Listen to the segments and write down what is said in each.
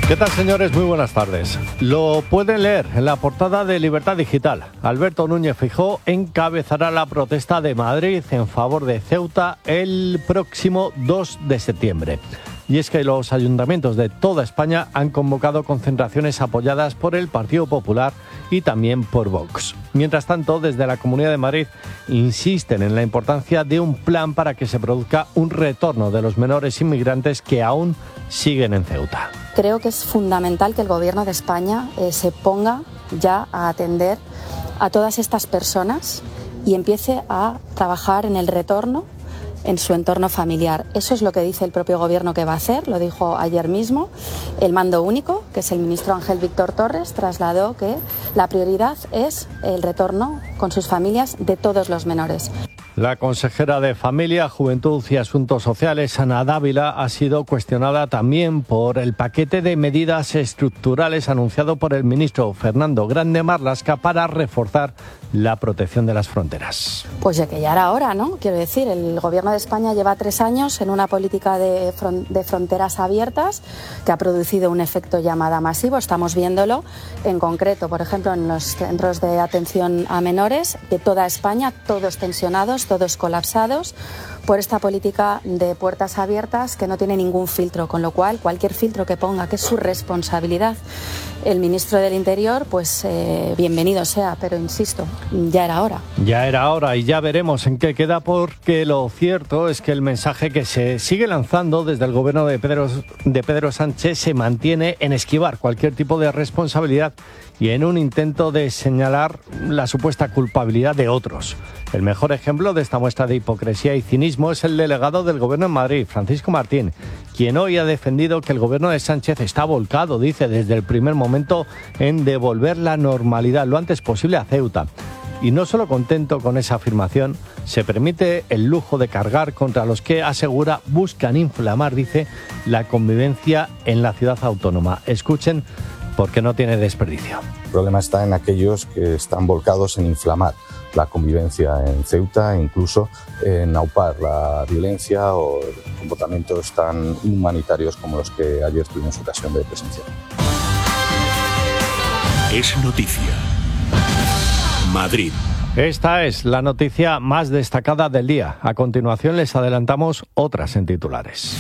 ¿Qué tal, señores? Muy buenas tardes. Lo pueden leer en la portada de Libertad Digital. Alberto Núñez Feijóo encabezará la protesta de Madrid en favor de Ceuta el próximo 2 de septiembre. Y es que los ayuntamientos de toda España han convocado concentraciones apoyadas por el Partido Popular y también por Vox. Mientras tanto, desde la Comunidad de Madrid insisten en la importancia de un plan para que se produzca un retorno de los menores inmigrantes que aún siguen en Ceuta. Creo que es fundamental que el Gobierno de España se ponga ya a atender a todas estas personas y empiece a trabajar en el retorno en su entorno familiar. Eso es lo que dice el propio Gobierno que va a hacer, lo dijo ayer mismo. El mando único, que es el ministro Ángel Víctor Torres, trasladó que la prioridad es el retorno con sus familias de todos los menores. La consejera de Familia, Juventud y Asuntos Sociales, Ana Dávila, ha sido cuestionada también por el paquete de medidas estructurales anunciado por el ministro Fernando Grande Marlaska para reforzar la protección de las fronteras. Pues ya que ya era hora, ¿no? Quiero decir, el Gobierno de España lleva 3 años en una política de fronteras abiertas que ha producido un efecto llamada masivo. Estamos viéndolo en concreto, por ejemplo, en los centros de atención a menores de toda España, todos tensionados, todos colapsados por esta política de puertas abiertas que no tiene ningún filtro, con lo cual cualquier filtro que ponga, que es su responsabilidad, el ministro del Interior, pues bienvenido sea, pero insisto, ya era hora. Ya era hora y ya veremos en qué queda, porque lo cierto es que el mensaje que se sigue lanzando desde el gobierno de Pedro Sánchez se mantiene en esquivar cualquier tipo de responsabilidad y en un intento de señalar la supuesta culpabilidad de otros. El mejor ejemplo de esta muestra de hipocresía y cinismo es el delegado del Gobierno en Madrid, Francisco Martín, quien hoy ha defendido que el Gobierno de Sánchez está volcado, dice, desde el primer momento en devolver la normalidad lo antes posible a Ceuta. Y no solo contento con esa afirmación, se permite el lujo de cargar contra los que, asegura, buscan inflamar, dice, la convivencia en la ciudad autónoma. Escuchen, porque no tiene desperdicio. El problema está en aquellos que están volcados en inflamar la convivencia en Ceuta, incluso en aupar la violencia o comportamientos tan inhumanitarios como los que ayer tuvimos ocasión de presenciar. Es noticia. Madrid. Esta es la noticia más destacada del día. A continuación les adelantamos otras en titulares.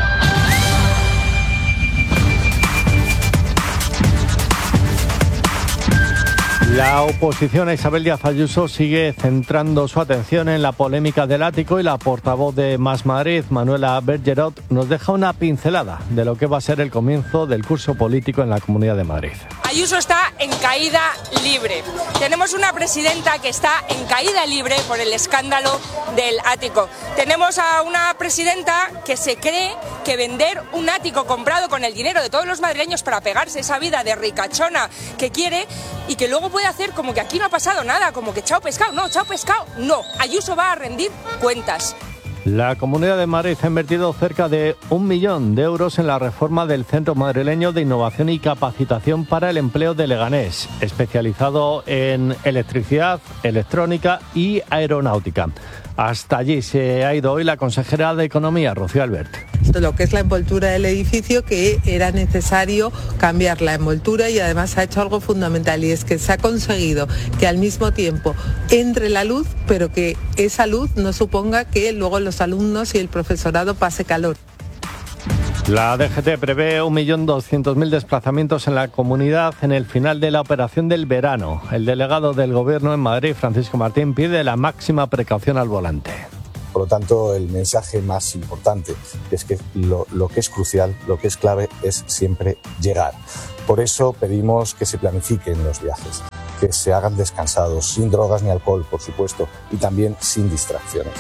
La oposición a Isabel Díaz Ayuso sigue centrando su atención en la polémica del ático y la portavoz de Más Madrid, Manuela Bergerot, nos deja una pincelada de lo que va a ser el comienzo del curso político en la Comunidad de Madrid. Ayuso está en caída libre. Tenemos una presidenta que está en caída libre por el escándalo del ático. Tenemos a una presidenta que se cree que vender un ático comprado con el dinero de todos los madrileños para pegarse esa vida de ricachona que quiere y que luego puede hacer como que aquí no ha pasado nada, como que chao pescado. No. Ayuso va a rendir cuentas. La Comunidad de Madrid ha invertido cerca de 1 millón de euros en la reforma del Centro Madrileño de Innovación y Capacitación para el Empleo de Leganés, especializado en electricidad, electrónica y aeronáutica. Hasta allí se ha ido hoy la consejera de Economía, Rocío Albert. Lo que es la envoltura del edificio, que era necesario cambiar la envoltura, y además ha hecho algo fundamental, y es que se ha conseguido que al mismo tiempo entre la luz, pero que esa luz no suponga que luego los alumnos y el profesorado pase calor. La DGT prevé 1.200.000 desplazamientos en la comunidad en el final de la operación del verano. El delegado del Gobierno en Madrid, Francisco Martín, pide la máxima precaución al volante. Por lo tanto, el mensaje más importante es que lo que es crucial, lo que es clave, es siempre llegar. Por eso pedimos que se planifiquen los viajes, que se hagan descansados, sin drogas ni alcohol, por supuesto, y también sin distracciones.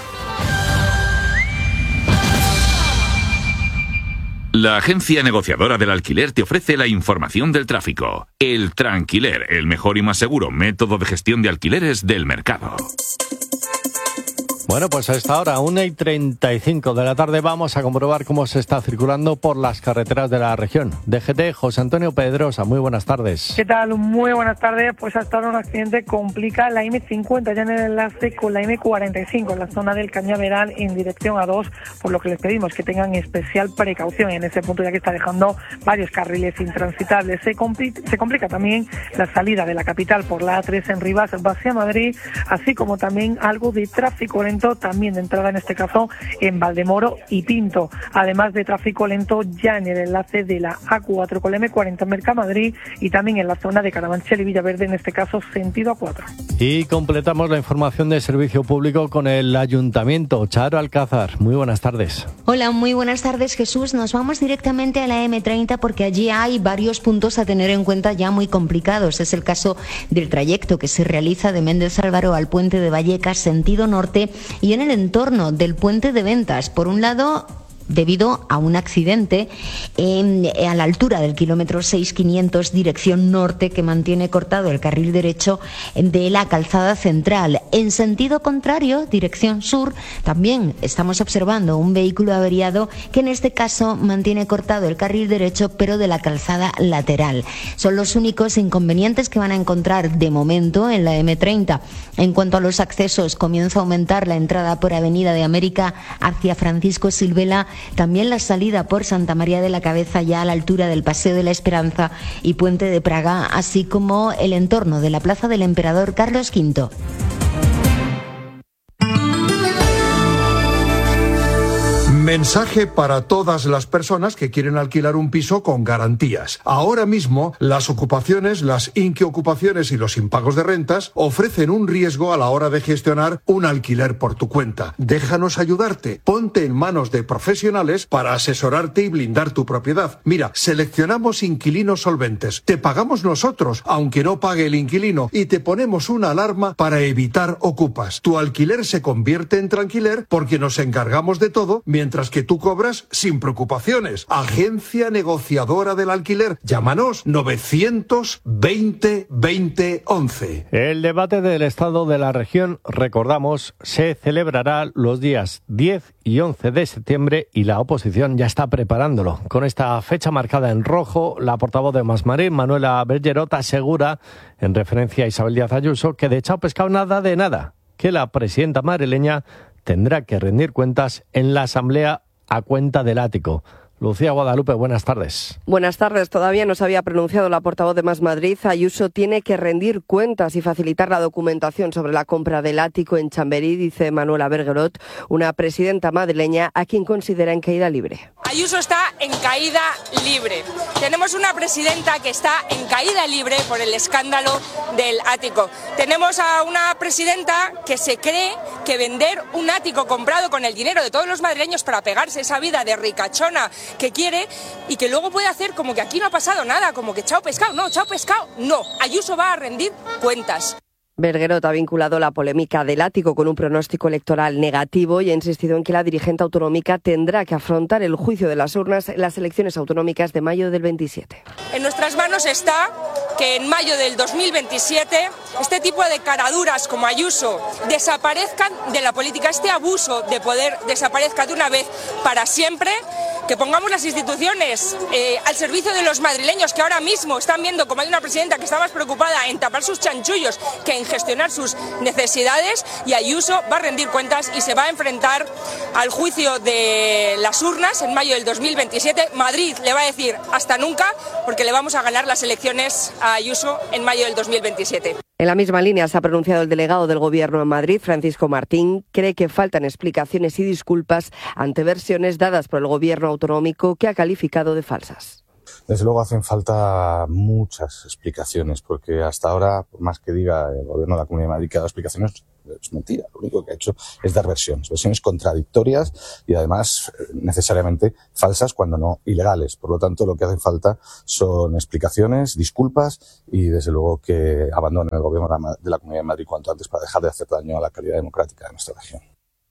La agencia negociadora del alquiler te ofrece la información del tráfico. El Tranquiler, el mejor y más seguro método de gestión de alquileres del mercado. Bueno, pues a esta hora, 1:35 de la tarde, vamos a comprobar cómo se está circulando por las carreteras de la región. DGT, José Antonio Pedrosa, muy buenas tardes. ¿Qué tal? Muy buenas tardes. Pues hasta ahora un accidente complica la M50 ya en el enlace con la M45 en la zona del Cañaveral en dirección A2, por lo que les pedimos que tengan especial precaución en ese punto, ya que está dejando varios carriles intransitables. Se complica también la salida de la capital por la A3 en Rivas hacia Madrid, así como también algo de tráfico lento también de entrada en este caso en Valdemoro y Pinto, además de tráfico lento ya en el enlace de la A4 con la M40 en Mercamadrid y también en la zona de Carabanchel y Villaverde, en este caso sentido A4. Y completamos la información de servicio público con el Ayuntamiento. Charo Alcázar, muy buenas tardes. Hola, muy buenas tardes, Jesús. Nos vamos directamente a la M30 porque allí hay varios puntos a tener en cuenta ya muy complicados. Es el caso del trayecto que se realiza de Méndez Álvaro al puente de Vallecas, sentido norte, y en el entorno del puente de Ventas. Por un lado, debido a un accidente a la altura del kilómetro 6500 dirección norte que mantiene cortado el carril derecho de la calzada central. En sentido contrario, dirección sur, también estamos observando un vehículo averiado que en este caso mantiene cortado el carril derecho pero de la calzada lateral. Son los únicos inconvenientes que van a encontrar de momento en la M30. En cuanto a los accesos, comienza a aumentar la entrada por Avenida de América hacia Francisco Silvela, también la salida por Santa María de la Cabeza ya a la altura del Paseo de la Esperanza y Puente de Praga, así como el entorno de la Plaza del Emperador Carlos V. Mensaje para todas las personas que quieren alquilar un piso con garantías. Ahora mismo, las ocupaciones, las inquiocupaciones y los impagos de rentas ofrecen un riesgo a la hora de gestionar un alquiler por tu cuenta. Déjanos ayudarte. Ponte en manos de profesionales para asesorarte y blindar tu propiedad. Mira, seleccionamos inquilinos solventes. Te pagamos nosotros, aunque no pague el inquilino, y te ponemos una alarma para evitar ocupas. Tu alquiler se convierte en tranquiler porque nos encargamos de todo, mientras que tú cobras sin preocupaciones. Agencia Negociadora del Alquiler. Llámanos 920 20 11. El debate del estado de la región, recordamos, se celebrará los días 10 y 11 de septiembre y la oposición ya está preparándolo. Con esta fecha marcada en rojo, la portavoz de Más Madrid, Manuela Bergerot, asegura, en referencia a Isabel Díaz Ayuso, que de chao pescado nada de nada, que la presidenta madrileña tendrá que rendir cuentas en la Asamblea a cuenta del ático. Lucía Guadalupe, buenas tardes. Buenas tardes. Todavía no se había pronunciado la portavoz de Más Madrid. Ayuso tiene que rendir cuentas y facilitar la documentación sobre la compra del ático en Chamberí, dice Manuela Bergerot, una presidenta madrileña a quien considera en caída libre. Ayuso está en caída libre. Tenemos una presidenta que está en caída libre por el escándalo del ático. Tenemos a una presidenta que se cree que vender un ático comprado con el dinero de todos los madrileños para pegarse esa vida de ricachona que quiere y que luego puede hacer como que aquí no ha pasado nada, como que chao pescado. No, chao pescado, no. Ayuso va a rendir cuentas. Bergerot ha vinculado la polémica del ático con un pronóstico electoral negativo y ha insistido en que la dirigente autonómica tendrá que afrontar el juicio de las urnas en las elecciones autonómicas de mayo del 27. En nuestras manos está que en mayo del 2027 este tipo de caraduras como Ayuso desaparezcan de la política, este abuso de poder desaparezca de una vez para siempre, que pongamos las instituciones al servicio de los madrileños que ahora mismo están viendo como hay una presidenta que está más preocupada en tapar sus chanchullos que en gestionar sus necesidades, y Ayuso va a rendir cuentas y se va a enfrentar al juicio de las urnas en mayo del 2027. Madrid le va a decir hasta nunca, porque le vamos a ganar las elecciones a Ayuso en mayo del 2027. En la misma línea se ha pronunciado el delegado del Gobierno en Madrid, Francisco Martín. Cree que faltan explicaciones y disculpas ante versiones dadas por el Gobierno autonómico que ha calificado de falsas. Desde luego hacen falta muchas explicaciones, porque hasta ahora, por más que diga el Gobierno de la Comunidad de Madrid que ha dado explicaciones, es mentira. Lo único que ha hecho es dar versiones contradictorias y además necesariamente falsas, cuando no ilegales. Por lo tanto, lo que hace falta son explicaciones, disculpas y desde luego que abandonen el Gobierno de la Comunidad de Madrid cuanto antes para dejar de hacer daño a la calidad democrática de nuestra región.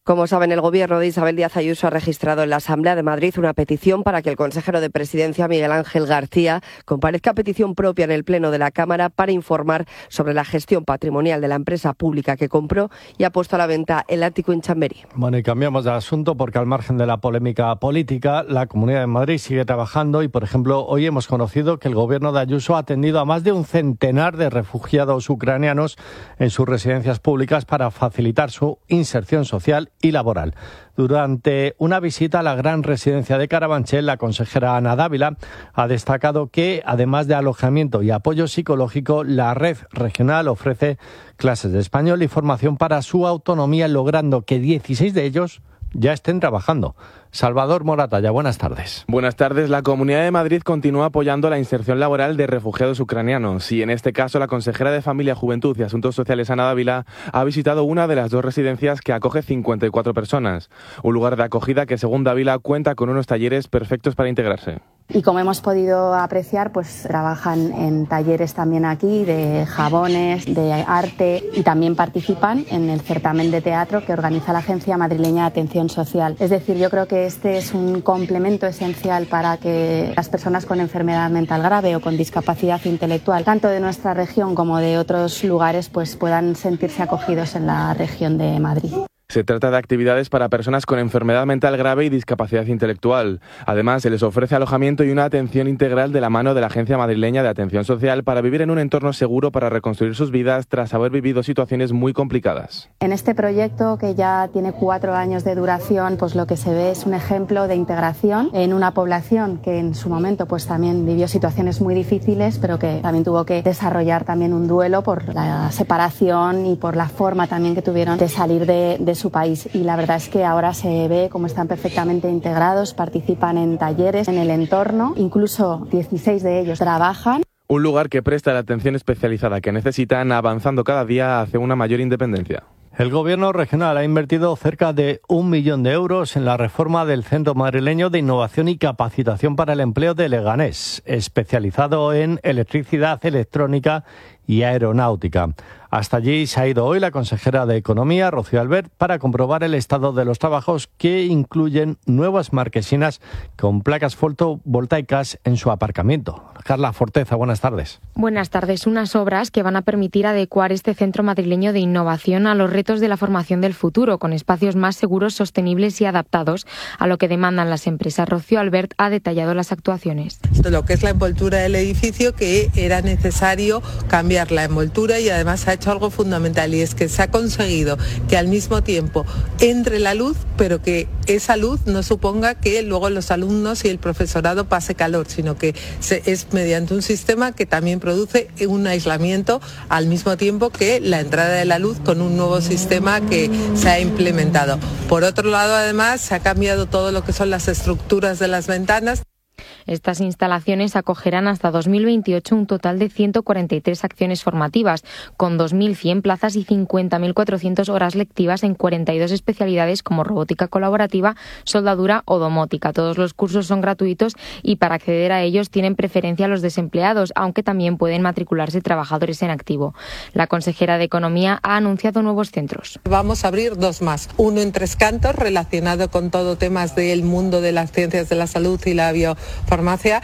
Como saben, el Gobierno de Isabel Díaz Ayuso ha registrado en la Asamblea de Madrid una petición para que el consejero de Presidencia, Miguel Ángel García, comparezca a petición propia en el Pleno de la Cámara para informar sobre la gestión patrimonial de la empresa pública que compró y ha puesto a la venta el ático en Chamberí. Bueno, y cambiamos de asunto porque al margen de la polémica política, la Comunidad de Madrid sigue trabajando y, por ejemplo, hoy hemos conocido que el Gobierno de Ayuso ha atendido a más de un centenar de refugiados ucranianos en sus residencias públicas para facilitar su inserción social y laboral. Durante una visita a la gran residencia de Carabanchel, la consejera Ana Dávila ha destacado que, además de alojamiento y apoyo psicológico, la red regional ofrece clases de español y formación para su autonomía, logrando que 16 de ellos ya estén trabajando. Salvador Moratalla, buenas tardes. Buenas tardes. La Comunidad de Madrid continúa apoyando la inserción laboral de refugiados ucranianos y en este caso la consejera de Familia, Juventud y Asuntos Sociales, Ana Dávila, ha visitado una de las dos residencias que acoge 54 personas. Un lugar de acogida que, según Dávila, cuenta con unos talleres perfectos para integrarse. Y como hemos podido apreciar, pues trabajan en talleres también aquí de jabones, de arte y también participan en el certamen de teatro que organiza la Agencia Madrileña de Atención Social. Es decir, yo creo que este es un complemento esencial para que las personas con enfermedad mental grave o con discapacidad intelectual, tanto de nuestra región como de otros lugares, pues puedan sentirse acogidos en la región de Madrid. Se trata de actividades para personas con enfermedad mental grave y discapacidad intelectual. Además, se les ofrece alojamiento y una atención integral de la mano de la Agencia Madrileña de Atención Social para vivir en un entorno seguro para reconstruir sus vidas tras haber vivido situaciones muy complicadas. En este proyecto, que ya tiene 4 años de duración, pues lo que se ve es un ejemplo de integración en una población que en su momento pues también vivió situaciones muy difíciles, pero que también tuvo que desarrollar también un duelo por la separación y por la forma también que tuvieron de salir de su país. Y la verdad es que ahora se ve cómo están perfectamente integrados, participan en talleres en el entorno, incluso 16 de ellos trabajan. Un lugar que presta la atención especializada que necesitan, avanzando cada día hacia una mayor independencia. El Gobierno regional ha invertido cerca de 1 millón de euros en la reforma del Centro Madrileño de Innovación y Capacitación para el Empleo de Leganés, especializado en electricidad, electrónica y aeronáutica. Hasta allí se ha ido hoy la consejera de Economía, Rocío Albert, para comprobar el estado de los trabajos que incluyen nuevas marquesinas con placas fotovoltaicas en su aparcamiento. Carla Forteza, buenas tardes. Buenas tardes. Unas obras que van a permitir adecuar este centro madrileño de innovación a los retos de la formación del futuro, con espacios más seguros, sostenibles y adaptados a lo que demandan las empresas. Rocío Albert ha detallado las actuaciones. Lo que es la envoltura del edificio, que era necesario cambiar la envoltura y además ha hecho algo fundamental, y es que se ha conseguido que al mismo tiempo entre la luz, pero que esa luz no suponga que luego los alumnos y el profesorado pase calor, sino que es mediante un sistema que también produce un aislamiento al mismo tiempo que la entrada de la luz con un nuevo sistema que se ha implementado. Por otro lado, además, se ha cambiado todo lo que son las estructuras de las ventanas. Estas instalaciones acogerán hasta 2028 un total de 143 acciones formativas, con 2.100 plazas y 50.400 horas lectivas en 42 especialidades como robótica colaborativa, soldadura o domótica. Todos los cursos son gratuitos y para acceder a ellos tienen preferencia los desempleados, aunque también pueden matricularse trabajadores en activo. La consejera de Economía ha anunciado nuevos centros. Vamos a abrir 2 más, uno en Tres Cantos, relacionado con todo temas del mundo de las ciencias de la salud y la biofarmacia,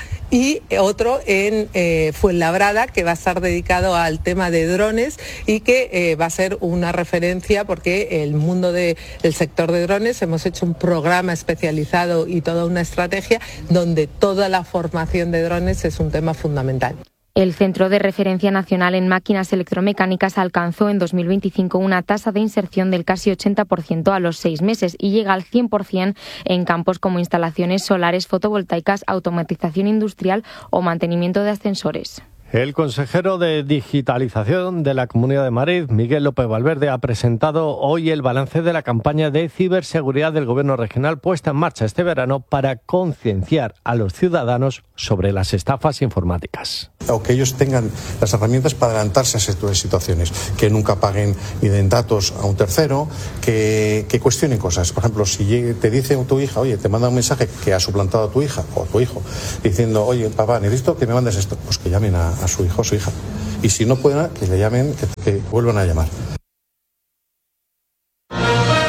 y otro en Fuenlabrada, que va a estar dedicado al tema de drones y que va a ser una referencia, porque el mundo del sector de drones hemos hecho un programa especializado y toda una estrategia donde toda la formación de drones es un tema fundamental. El Centro de Referencia Nacional en Máquinas Electromecánicas alcanzó en 2025 una tasa de inserción del casi 80% a los 6 meses y llega al 100% en campos como instalaciones solares, fotovoltaicas, automatización industrial o mantenimiento de ascensores. El consejero de Digitalización de la Comunidad de Madrid, Miguel López Valverde, ha presentado hoy el balance de la campaña de ciberseguridad del Gobierno regional puesta en marcha este verano para concienciar a los ciudadanos sobre las estafas informáticas. O que ellos tengan las herramientas para adelantarse a ese tipo de situaciones, que nunca paguen ni den datos a un tercero, que cuestionen cosas. Por ejemplo, si te dice tu hija, oye, te manda un mensaje que ha suplantado a tu hija o a tu hijo, diciendo, oye, papá, necesito que me mandes esto, pues que llamen a su hijo o su hija. Y si no pueden, que le llamen, que vuelvan a llamar.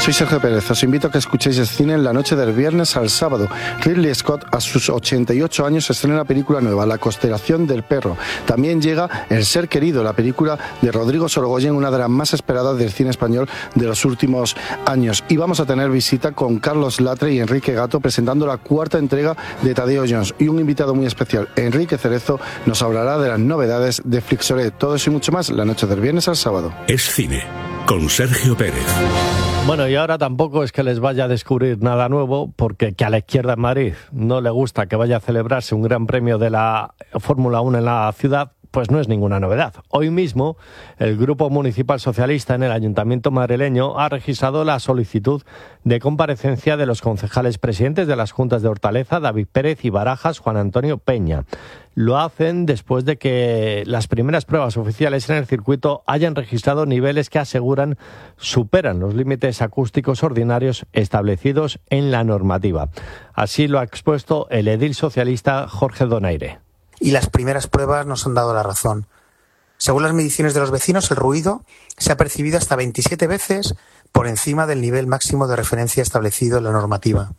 Soy Sergio Pérez, os invito a que escuchéis el cine en la noche del viernes al sábado. Ridley Scott, a sus 88 años, estrena una película nueva, La constelación del perro. También llega El ser querido, la película de Rodrigo Sorogoyen, una de las más esperadas del cine español de los últimos años. Y vamos a tener visita con Carlos Latre y Enrique Gato presentando la 4ª entrega de Tadeo Jones. Y un invitado muy especial, Enrique Cerezo, nos hablará de las novedades de Flixoret. Todo eso y mucho más la noche del viernes al sábado. Es cine, con Sergio Pérez. Bueno, y ahora tampoco es que les vaya a descubrir nada nuevo, porque que a la izquierda en Madrid no le gusta que vaya a celebrarse un gran premio de la Fórmula 1 en la ciudad, pues no es ninguna novedad. Hoy mismo, el Grupo Municipal Socialista en el Ayuntamiento madrileño ha registrado la solicitud de comparecencia de los concejales presidentes de las juntas de Hortaleza, David Pérez, y Barajas, Juan Antonio Peña. Lo hacen después de que las primeras pruebas oficiales en el circuito hayan registrado niveles que aseguran superan los límites acústicos ordinarios establecidos en la normativa. Así lo ha expuesto el edil socialista Jorge Donaire. Y las primeras pruebas nos han dado la razón. Según las mediciones de los vecinos, el ruido se ha percibido hasta 27 veces por encima del nivel máximo de referencia establecido en la normativa.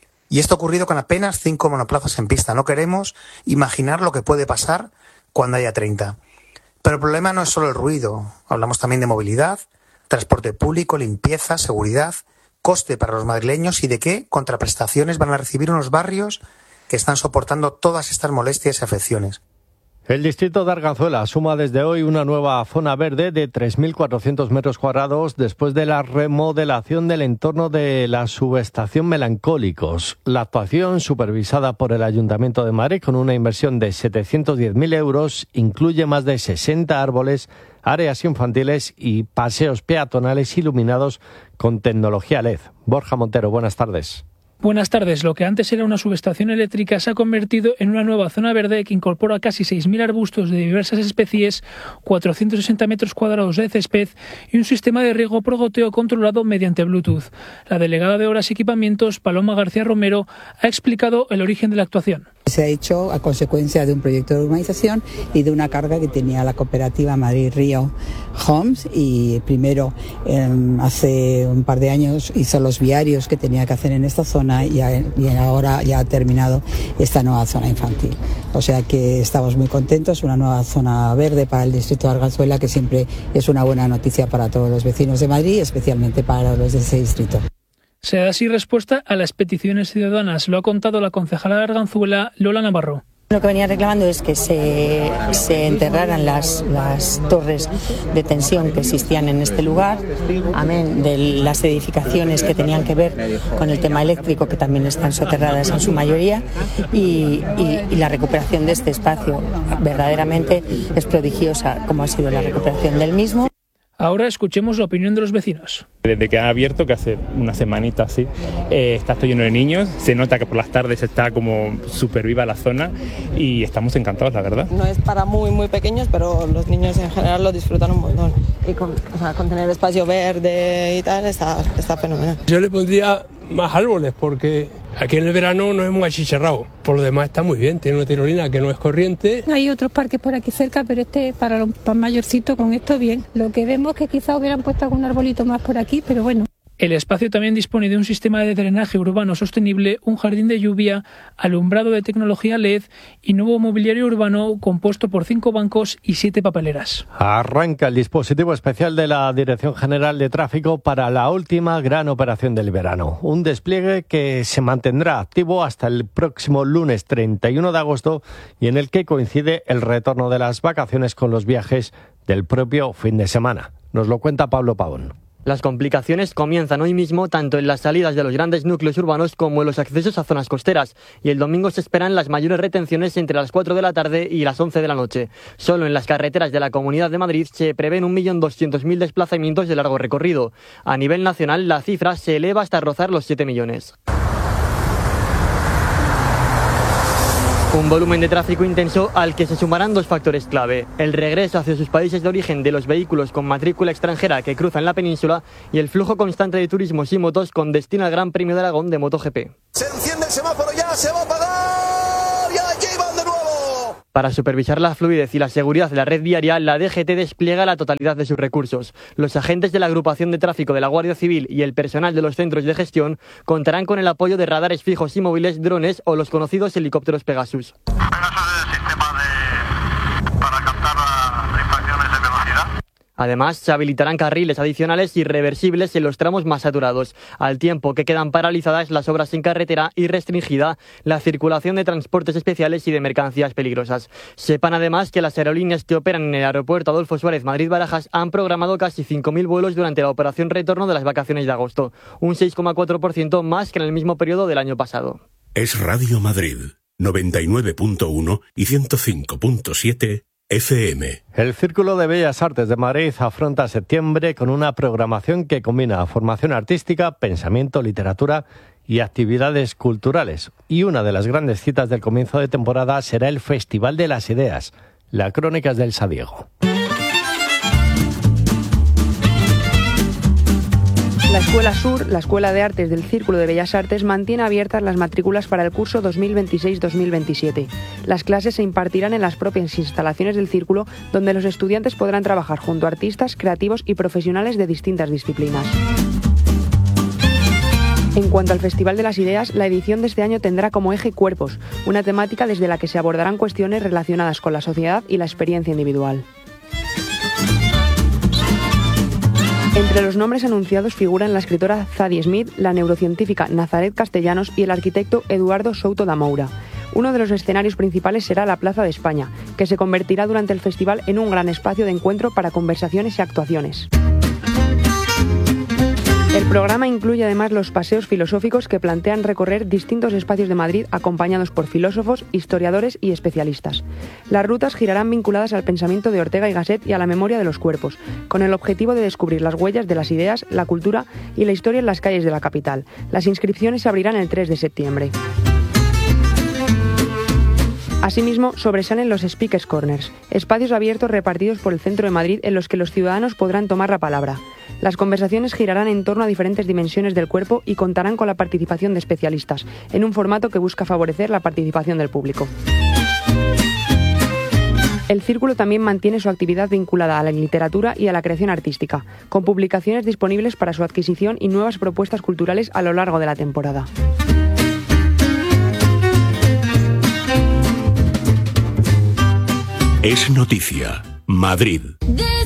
Y esto ha ocurrido con apenas 5 monoplazas en pista. No queremos imaginar lo que puede pasar cuando haya 30. Pero el problema no es solo el ruido. Hablamos también de movilidad, transporte público, limpieza, seguridad, coste para los madrileños y de qué contraprestaciones van a recibir unos barrios que están soportando todas estas molestias y afecciones. El distrito de Arganzuela suma desde hoy una nueva zona verde de 3.400 metros cuadrados después de la remodelación del entorno de la subestación Melancólicos. La actuación, supervisada por el Ayuntamiento de Madrid con una inversión de 710.000 euros, incluye más de 60 árboles, áreas infantiles y paseos peatonales iluminados con tecnología LED. Borja Montero, buenas tardes. Buenas tardes. Lo que antes era una subestación eléctrica se ha convertido en una nueva zona verde que incorpora casi 6.000 arbustos de diversas especies, 460 metros cuadrados de césped y un sistema de riego por goteo controlado mediante Bluetooth. La delegada de Obras y Equipamientos, Paloma García Romero, ha explicado el origen de la actuación. Se ha hecho a consecuencia de un proyecto de urbanización y de una carga que tenía la cooperativa Madrid Río Homes, y primero hace un par de años hizo los viarios que tenía que hacer en esta zona y ahora ya ha terminado esta nueva zona infantil. O sea que estamos muy contentos, una nueva zona verde para el distrito de Arganzuela, que siempre es una buena noticia para todos los vecinos de Madrid, especialmente para los de ese distrito. Se da así respuesta a las peticiones ciudadanas, lo ha contado la concejala de Arganzuela, Lola Navarro. Lo que venía reclamando es que se enterraran las torres de tensión que existían en este lugar, amén de las edificaciones que tenían que ver con el tema eléctrico, que también están soterradas en su mayoría, y la recuperación de este espacio verdaderamente es prodigiosa, como ha sido la recuperación del mismo. Ahora escuchemos la opinión de los vecinos. Desde que ha abierto, que hace una semanita así, está esto lleno de niños. Se nota que por las tardes está como súper viva la zona y estamos encantados, la verdad. No es para muy pequeños, pero los niños en general lo disfrutan un montón. Y con tener espacio verde y tal, está fenomenal. Yo le pondría más árboles, porque aquí en el verano nos hemos achicharrado. Por lo demás está muy bien, tiene una tirolina que no es corriente. Hay otros parques por aquí cerca, pero para los mayorcitos con esto bien. Lo que vemos es que quizás hubieran puesto algún arbolito más por aquí, pero bueno. El espacio también dispone de un sistema de drenaje urbano sostenible, un jardín de lluvia, alumbrado de tecnología LED y nuevo mobiliario urbano compuesto por 5 bancos y 7 papeleras. Arranca el dispositivo especial de la Dirección General de Tráfico para la última gran operación del verano. Un despliegue que se mantendrá activo hasta el próximo lunes 31 de agosto y en el que coincide el retorno de las vacaciones con los viajes del propio fin de semana. Nos lo cuenta Pablo Pavón. Las complicaciones comienzan hoy mismo tanto en las salidas de los grandes núcleos urbanos como en los accesos a zonas costeras, y el domingo se esperan las mayores retenciones entre las 4 de la tarde y las 11 de la noche. Solo en las carreteras de la Comunidad de Madrid se prevén 1.200.000 desplazamientos de largo recorrido. A nivel nacional la cifra se eleva hasta rozar los 7 millones. Un volumen de tráfico intenso al que se sumarán 2 factores clave: el regreso hacia sus países de origen de los vehículos con matrícula extranjera que cruzan la península y el flujo constante de turismos y motos con destino al Gran Premio de Aragón de MotoGP. Se enciende el semáforo ya, se va a apagar y allí van de nuevo. Para supervisar la fluidez y la seguridad de la red viaria, la DGT despliega la totalidad de sus recursos. Los agentes de la agrupación de tráfico de la Guardia Civil y el personal de los centros de gestión contarán con el apoyo de radares fijos y móviles, drones o los conocidos helicópteros Pegasus. Además, se habilitarán carriles adicionales y reversibles en los tramos más saturados, al tiempo que quedan paralizadas las obras en carretera y restringida la circulación de transportes especiales y de mercancías peligrosas. Sepan además que las aerolíneas que operan en el aeropuerto Adolfo Suárez Madrid-Barajas han programado casi 5.000 vuelos durante la operación retorno de las vacaciones de agosto, un 6,4% más que en el mismo periodo del año pasado. Es Radio Madrid, 99.1 y 105.7 FM. El Círculo de Bellas Artes de Madrid afronta septiembre con una programación que combina formación artística, pensamiento, literatura y actividades culturales. Y una de las grandes citas del comienzo de temporada será el Festival de las Ideas, las Crónicas del Sadiego. La Escuela Sur, la Escuela de Artes del Círculo de Bellas Artes, mantiene abiertas las matrículas para el curso 2026-2027. Las clases se impartirán en las propias instalaciones del Círculo, donde los estudiantes podrán trabajar junto a artistas, creativos y profesionales de distintas disciplinas. En cuanto al Festival de las Ideas, la edición de este año tendrá como eje Cuerpos, una temática desde la que se abordarán cuestiones relacionadas con la sociedad y la experiencia individual. Entre los nombres anunciados figuran la escritora Zadie Smith, la neurocientífica Nazaret Castellanos y el arquitecto Eduardo Souto da Moura. Uno de los escenarios principales será la Plaza de España, que se convertirá durante el festival en un gran espacio de encuentro para conversaciones y actuaciones. El programa incluye además los paseos filosóficos que plantean recorrer distintos espacios de Madrid acompañados por filósofos, historiadores y especialistas. Las rutas girarán vinculadas al pensamiento de Ortega y Gasset y a la memoria de los cuerpos, con el objetivo de descubrir las huellas de las ideas, la cultura y la historia en las calles de la capital. Las inscripciones se abrirán el 3 de septiembre. Asimismo, sobresalen los Speakers Corners, espacios abiertos repartidos por el centro de Madrid en los que los ciudadanos podrán tomar la palabra. Las conversaciones girarán en torno a diferentes dimensiones del cuerpo y contarán con la participación de especialistas, en un formato que busca favorecer la participación del público. El Círculo también mantiene su actividad vinculada a la literatura y a la creación artística, con publicaciones disponibles para su adquisición y nuevas propuestas culturales a lo largo de la temporada. Es noticia. Madrid.